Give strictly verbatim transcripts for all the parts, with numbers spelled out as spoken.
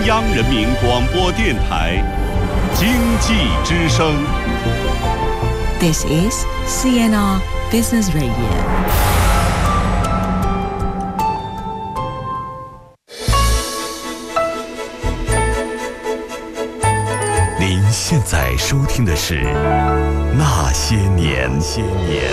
央人民广播电台经济之声。 This is C N R Business Radio。 您现在收听的是《那些年》。些年。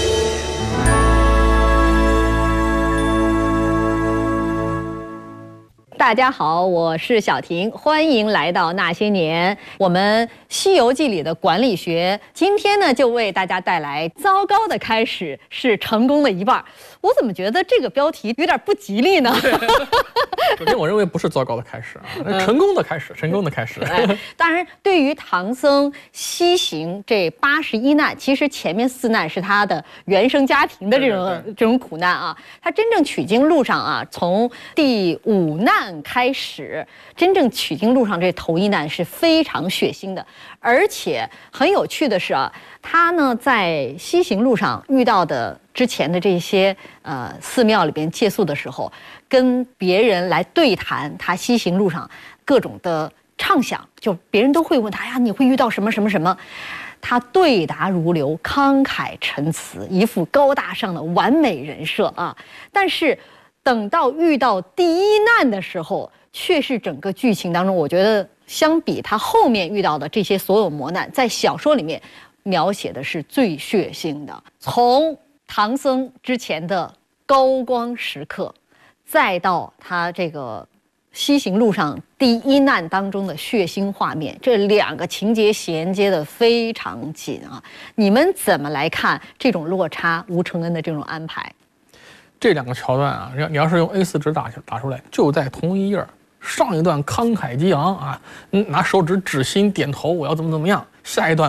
大家好，我是小婷，欢迎来到那些年。我们《西游记》里的管理学，今天呢就为大家带来糟糕的开始是成功的一半。我怎么觉得这个标题有点不吉利呢？ 首先，我认为不是糟糕的开始啊，成功的开始，成功的开始。 哎，当然，对于唐僧西行这八十一难，其实前面四难是他的原生家庭的这种对对对这种苦难啊。他真正取经路上啊，从第五难开始，真正取经路上这头一难是非常血腥的，而且很有趣的是啊，他呢在西行路上遇到的之前的这些呃寺庙里边借宿的时候，跟别人来对谈他西行路上各种的畅想，就别人都会问他呀，你会遇到什么什么什么，他对答如流，慷慨陈词，一副高大上的完美人设啊。但是等到遇到第一难的时候，却是整个剧情当中，我觉得相比他后面遇到的这些所有磨难，在小说里面描写的是最血腥的。从唐僧之前的高光时刻，再到他这个西行路上第一难当中的血腥画面，这两个情节衔接的非常紧啊！你们怎么来看这种落差？吴承恩的这种安排？ 这两个桥段啊，你要是用 A 四 纸打打出来，就在同一页。上一段慷慨激昂啊，拿手指指心点头，我要怎么怎么样。下一段